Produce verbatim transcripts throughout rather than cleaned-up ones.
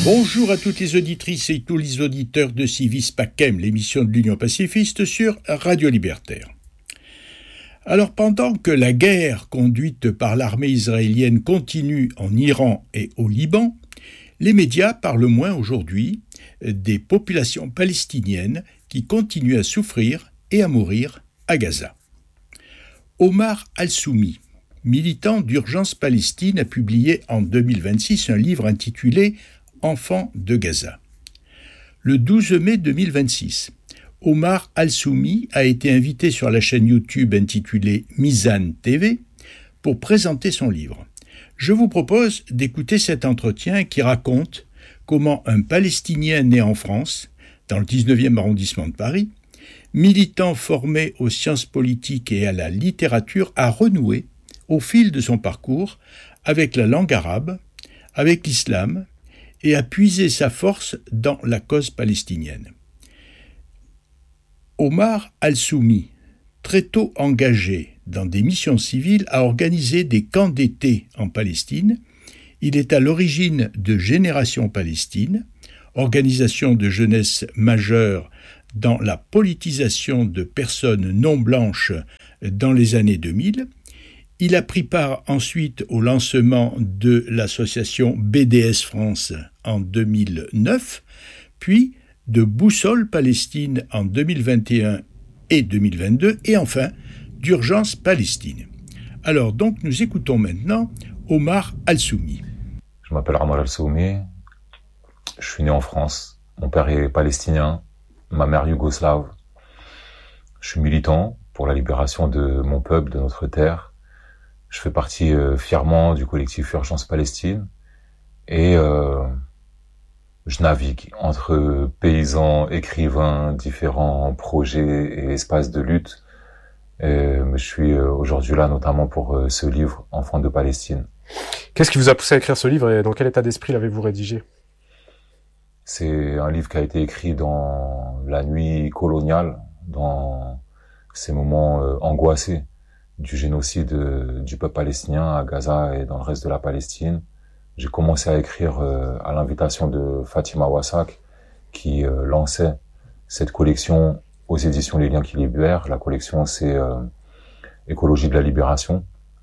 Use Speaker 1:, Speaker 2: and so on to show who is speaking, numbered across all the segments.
Speaker 1: Bonjour à toutes les auditrices et tous les auditeurs de Civis Pacem, l'émission de l'Union pacifiste sur Radio Libertaire. Alors pendant que la guerre conduite par l'armée israélienne continue en Iran et au Liban, les médias parlent moins aujourd'hui des populations palestiniennes qui continuent à souffrir et à mourir à Gaza. Omar Al-Soumi, militant d'Urgence Palestine, a publié en deux mille vingt-six un livre intitulé « Enfants de Gaza ». Le douze mai deux mille vingt-six, Omar Al-Soumi a été invité sur la chaîne YouTube intitulée Mizan T V pour présenter son livre. Je vous propose d'écouter cet entretien qui raconte comment un Palestinien né en France, dans le dix-neuvième arrondissement de Paris, militant formé aux sciences politiques et à la littérature, a renoué, au fil de son parcours, avec la langue arabe, avec l'islam, et a puisé sa force dans la cause palestinienne. Omar Al-Soumi, très tôt engagé dans des missions civiles, a organisé des camps d'été en Palestine. Il est à l'origine de Génération Palestine, organisation de jeunesse majeure dans la politisation de personnes non blanches dans les années deux mille. Il a pris part ensuite au lancement de l'association B D S France en deux mille neuf, puis de Boussole Palestine en deux mille vingt et un et deux mille vingt-deux, et enfin d'Urgence Palestine. Alors donc nous écoutons maintenant Omar Al-Soumi.
Speaker 2: Je m'appelle Omar Al-Soumi, je suis né en France, mon père est palestinien, ma mère yougoslave. Je suis militant pour la libération de mon peuple, de notre terre. Je fais partie euh, fièrement du collectif Urgence Palestine et euh, je navigue entre paysans, écrivains, différents projets et espaces de lutte. Et je suis euh, aujourd'hui là notamment pour euh, ce livre « Enfants de Palestine ».
Speaker 3: Qu'est-ce qui vous a poussé à écrire ce livre et dans quel état d'esprit l'avez-vous rédigé ?
Speaker 2: C'est un livre qui a été écrit dans la nuit coloniale, dans ces moments euh, angoissés du génocide euh, du peuple palestinien à Gaza et dans le reste de la Palestine. J'ai commencé à écrire euh, à l'invitation de Fatima Wassak, qui euh, lançait cette collection aux éditions Les Liens qui Libèrent. La collection, c'est euh, Écologie de la Libération.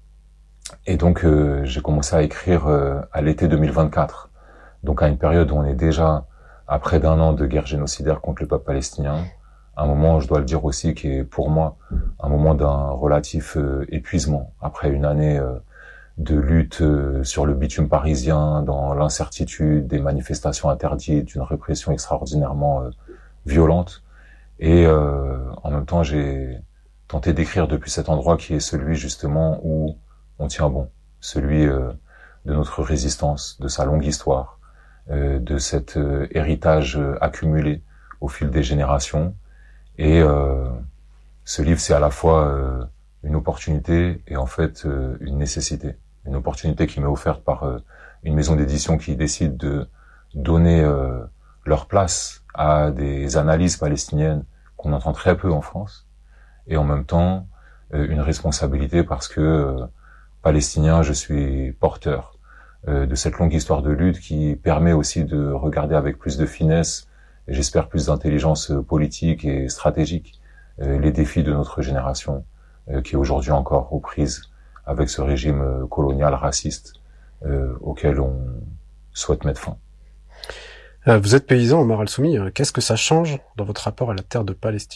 Speaker 2: Et donc, euh, j'ai commencé à écrire euh, à l'été deux mille vingt-quatre, donc à une période où on est déjà à près d'un an de guerre génocidaire contre le peuple palestinien. Un moment, je dois le dire aussi, qui est pour moi un moment d'un relatif euh, épuisement. Après une année euh, de lutte euh, sur le bitume parisien, dans l'incertitude, des manifestations interdites, d'une répression extraordinairement euh, violente. Et euh, en même temps, j'ai tenté d'écrire depuis cet endroit qui est celui justement où on tient bon. Celui euh, de notre résistance, de sa longue histoire, euh, de cet euh, héritage euh, accumulé au fil des générations. Et euh, ce livre, c'est à la fois euh, une opportunité et en fait euh, une nécessité. Une opportunité qui m'est offerte par euh, une maison d'édition qui décide de donner euh, leur place à des analyses palestiniennes qu'on entend très peu en France. Et en même temps, euh, une responsabilité parce que, euh, palestinien, je suis porteur euh, de cette longue histoire de lutte qui permet aussi de regarder avec plus de finesse et j'espère plus d'intelligence politique et stratégique, euh, les défis de notre génération, euh, qui est aujourd'hui encore aux prises avec ce régime euh, colonial raciste euh, auquel on souhaite mettre fin.
Speaker 3: Euh, vous êtes paysan, Omar Al-Soumi, euh, qu'est-ce que ça change dans votre rapport à la terre de Palestine ?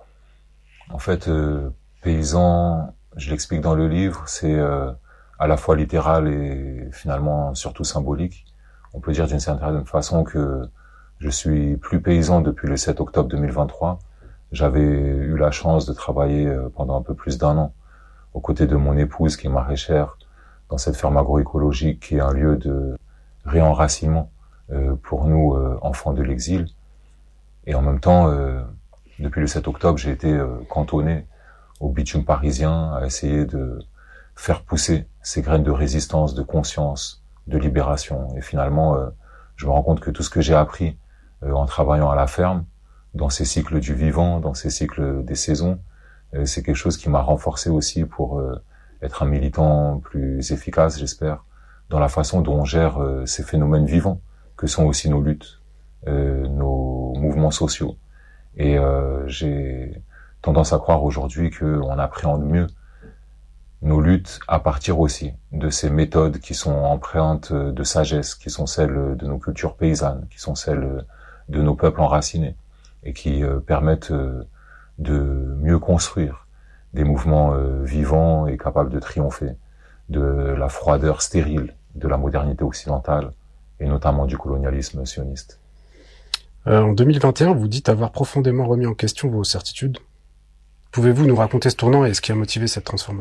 Speaker 2: En fait, euh, paysan, je l'explique dans le livre, c'est euh, à la fois littéral et finalement surtout symbolique. On peut dire d'une certaine façon que je suis plus paysan depuis le sept octobre deux mille vingt-trois. J'avais eu la chance de travailler pendant un peu plus d'un an aux côtés de mon épouse qui est maraîchère dans cette ferme agroécologique qui est un lieu de réenracinement euh, pour nous, euh, enfants de l'exil. Et en même temps, euh, depuis le sept octobre, j'ai été euh, cantonné au bitume parisien à essayer de faire pousser ces graines de résistance, de conscience, de libération. Et finalement, euh, je me rends compte que tout ce que j'ai appris euh, en travaillant à la ferme, dans ces cycles du vivant, dans ces cycles des saisons, euh, c'est quelque chose qui m'a renforcé aussi pour euh, être un militant plus efficace, j'espère, dans la façon dont on gère euh, ces phénomènes vivants que sont aussi nos luttes, euh, nos mouvements sociaux. Et euh, j'ai tendance à croire aujourd'hui qu'on appréhende mieux nos luttes à partir aussi de ces méthodes qui sont empreintes de sagesse, qui sont celles de nos cultures paysannes, qui sont celles de nos peuples enracinés, et qui euh, permettent euh, de mieux construire des mouvements euh, vivants et capables de triompher de la froideur stérile de la modernité occidentale, et notamment du colonialisme sioniste.
Speaker 3: Euh, en deux mille vingt et un, vous dites avoir profondément remis en question vos certitudes. Pouvez-vous nous raconter ce tournant et ce qui a motivé cette transformation ?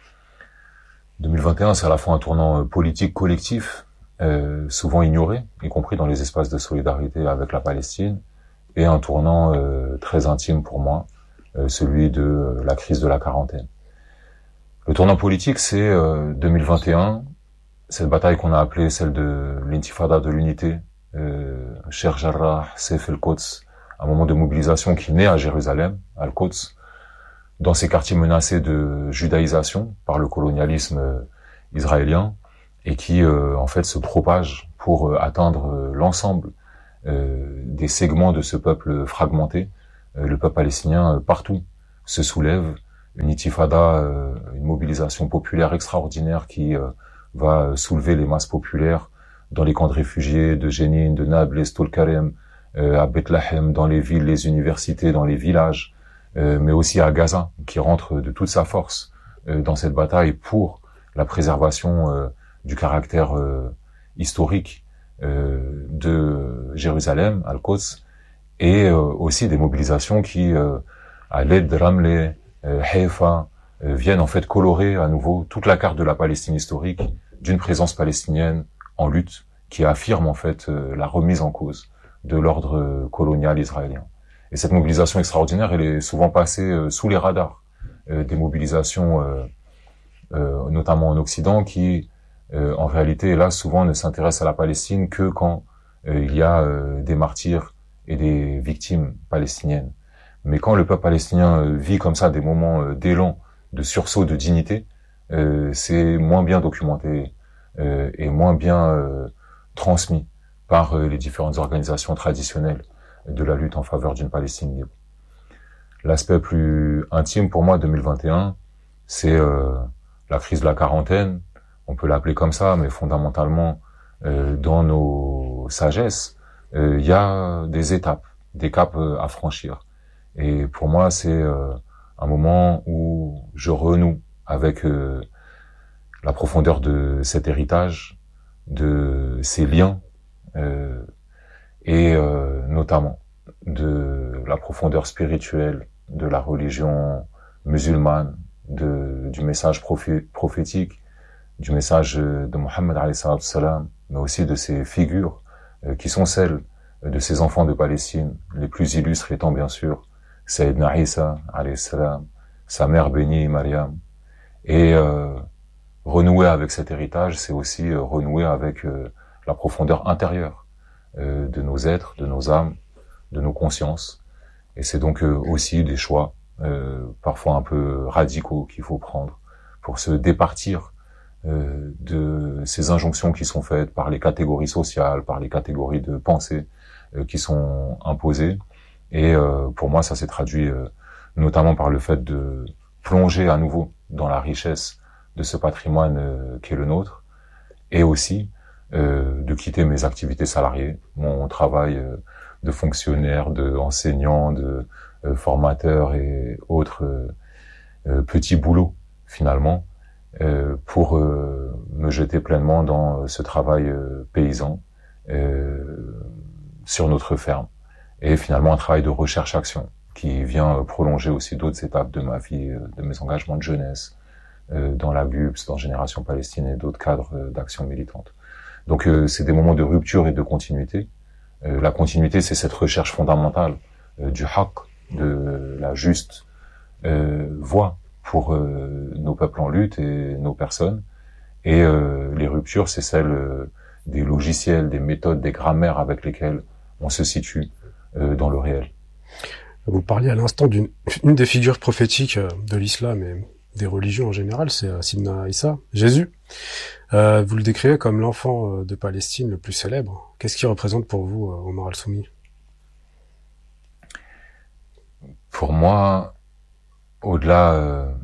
Speaker 2: deux mille vingt et un, c'est à la fois un tournant politique collectif, euh, souvent ignoré, y compris dans les espaces de solidarité avec la Palestine, et un tournant euh, très intime pour moi, euh, celui de euh, la crise de la quarantaine. Le tournant politique, c'est euh, deux mille vingt et un, cette bataille qu'on a appelée celle de l'intifada de l'unité, euh, Sheikh Jarrah, Saif el-Quds, un moment de mobilisation qui naît à Jérusalem, à Al-Quds, dans ces quartiers menacés de judaïsation par le colonialisme euh, israélien, et qui euh, en fait se propage pour euh, atteindre euh, l'ensemble euh, des segments de ce peuple fragmenté. Euh, le peuple palestinien euh, partout se soulève, une intifada, euh, une mobilisation populaire extraordinaire qui euh, va soulever les masses populaires dans les camps de réfugiés de Jenin, de Nablus, Tulkarem, euh, à Bethléem, dans les villes, les universités, dans les villages, euh, mais aussi à Gaza, qui rentre de toute sa force euh, dans cette bataille pour la préservation euh, du caractère euh, historique euh, de Jérusalem, Al-Quds, et euh, aussi des mobilisations qui, euh, à l'aide de Ramleh, euh, Haïfa, euh, viennent en fait colorer à nouveau toute la carte de la Palestine historique, d'une présence palestinienne en lutte, qui affirme en fait euh, la remise en cause de l'ordre euh, colonial israélien. Et cette mobilisation extraordinaire, elle est souvent passée euh, sous les radars euh, des mobilisations, euh, euh, notamment en Occident, qui euh, en réalité, hélas, souvent ne s'intéressent à la Palestine que quand euh, il y a euh, des martyrs et des victimes palestiniennes. Mais quand le peuple palestinien euh, vit comme ça des moments euh, d'élan, de sursaut de dignité, euh, c'est moins bien documenté euh, et moins bien euh, transmis par euh, les différentes organisations traditionnelles de la lutte en faveur d'une Palestine libre. L'aspect plus intime pour moi, deux mille vingt et un, c'est euh, la crise de la quarantaine. On peut l'appeler comme ça, mais fondamentalement, euh, dans nos sagesses, euh, il y a des étapes, des caps euh, à franchir. Et pour moi, c'est euh, un moment où je renoue avec euh, la profondeur de cet héritage, de ces liens, euh, et euh, notamment de la profondeur spirituelle de la religion musulmane, de, du message prophé, prophétique, du message de Mohammed alayhi salam, mais aussi de ces figures euh, qui sont celles de ces enfants de Palestine, les plus illustres étant bien sûr Sayyidina Isa alayhi salam, sa mère bénie Mariam. Et euh, renouer avec cet héritage, c'est aussi euh, renouer avec euh, la profondeur intérieure euh, de nos êtres, de nos âmes, de nos consciences. Et c'est donc euh, aussi des choix, euh, parfois un peu radicaux, qu'il faut prendre pour se départir euh, de ces injonctions qui sont faites par les catégories sociales, par les catégories de pensée euh, qui sont imposées. Et euh, pour moi, ça s'est traduit euh, notamment par le fait de plonger à nouveau dans la richesse de ce patrimoine euh, qui est le nôtre, et aussi euh, de quitter mes activités salariées, mon travail euh, de fonctionnaire, de enseignant, de euh, formateur et autres euh, euh, petits boulots finalement, euh, pour euh, me jeter pleinement dans ce travail euh, paysan euh, sur notre ferme, et finalement un travail de recherche-action qui vient prolonger aussi d'autres étapes de ma vie, euh, de mes engagements de jeunesse, euh, dans la G U P S, dans Génération Palestine et d'autres cadres euh, d'action militante. Donc euh, c'est des moments de rupture et de continuité. Euh, la continuité, c'est cette recherche fondamentale euh, du haqq, de la juste euh, voie pour euh, nos peuples en lutte et nos personnes. Et euh, les ruptures, c'est celle euh, des logiciels, des méthodes, des grammaires avec lesquelles on se situe euh, dans le réel.
Speaker 3: Vous parliez à l'instant d'une une des figures prophétiques de l'islam et des religions en général, c'est euh, Sidna Issa, Jésus. Euh, vous le décrivez comme l'enfant euh, de Palestine le plus célèbre. Qu'est-ce qu'il représente pour vous, euh, Omar Al-Soumi?
Speaker 2: Pour moi, au-delà euh,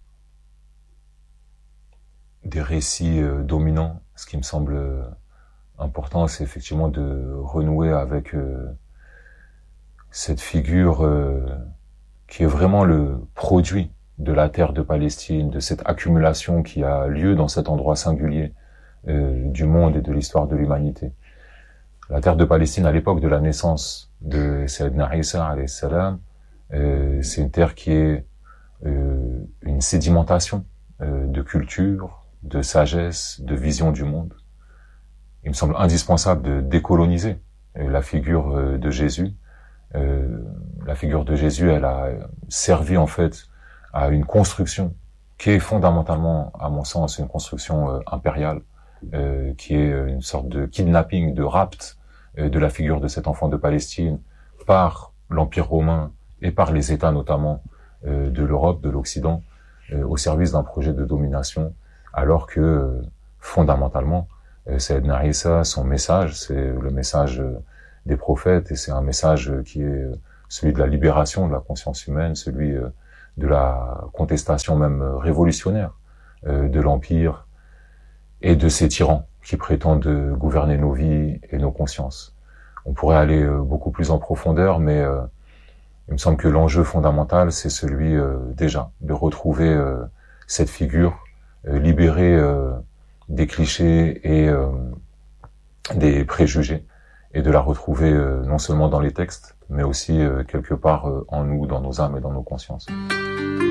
Speaker 2: des récits euh, dominants, ce qui me semble euh, important, c'est effectivement de renouer avec euh, cette figure euh, qui est vraiment le produit de la terre de Palestine, de cette accumulation qui a lieu dans cet endroit singulier euh, du monde et de l'histoire de l'humanité. La terre de Palestine, à l'époque de la naissance de Sayyidina Isa alayhi salam, euh, c'est une terre qui est euh, une sédimentation euh, de culture, de sagesse, de vision du monde. Il me semble indispensable de décoloniser euh, la figure euh, de Jésus. Euh, la figure de Jésus, elle a servi en fait à une construction qui est fondamentalement, à mon sens, une construction euh, impériale, euh, qui est une sorte de kidnapping, de rapt euh, de la figure de cet enfant de Palestine par l'Empire romain et par les États notamment euh, de l'Europe, de l'Occident, euh, au service d'un projet de domination, alors que euh, fondamentalement, euh, Sayyidina Isa, son message, c'est le message euh, des prophètes, et c'est un message euh, qui est euh, celui de la libération de la conscience humaine, celui euh, de la contestation même révolutionnaire euh, de l'Empire et de ces tyrans qui prétendent gouverner nos vies et nos consciences. On pourrait aller euh, beaucoup plus en profondeur, mais euh, il me semble que l'enjeu fondamental, c'est celui euh, déjà de retrouver euh, cette figure euh, libérée euh, des clichés et euh, des préjugés, et de la retrouver euh, non seulement dans les textes, mais aussi euh, quelque part euh, en nous, dans nos âmes et dans nos consciences.